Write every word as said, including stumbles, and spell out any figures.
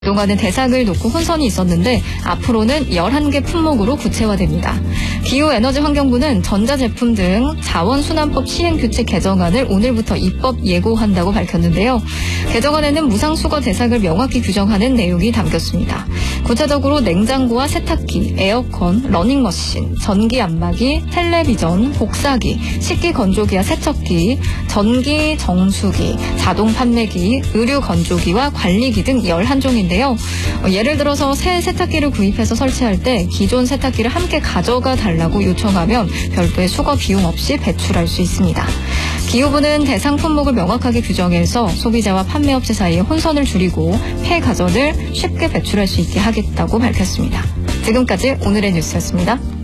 그동안은 대상을 놓고 혼선이 있었는데 앞으로는 열한 개 품목으로 구체화됩니다. 기후에너지환경부는 전자제품 등 자원순환법 시행규칙 개정안을 오늘부터 입법 예고한다고 밝혔는데요. 개정안에는 무상수거 대상을 명확히 규정하는 내용이 담겼습니다. 구체적으로 냉장고와 세탁기, 에어컨, 러닝머신, 전기 안마기, 텔레비전, 복사기, 식기건조기와 세척기, 전기 정수기, 자동 판매기, 의류 건조기와 관리기 등 열한 종인데요. 예를 들어서 새 세탁기를 구입해서 설치할 때 기존 세탁기를 함께 가져가 달라고 요청하면 별도의 수거 비용 없이 배출할 수 있습니다. 기후부는 대상 품목을 명확하게 규정해서 소비자와 판매업체 사이의 혼선을 줄이고 폐가전을 쉽게 배출할 수 있게 하겠다고 밝혔습니다. 지금까지 오늘의 뉴스였습니다.